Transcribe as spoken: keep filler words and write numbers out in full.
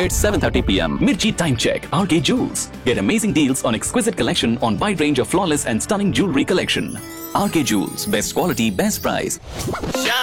at seven thirty p m Mirchi Time Check. R K Jewels. Get amazing deals on exquisite collection on wide range of flawless and stunning jewelry collection. R K Jewels. Best quality, best price.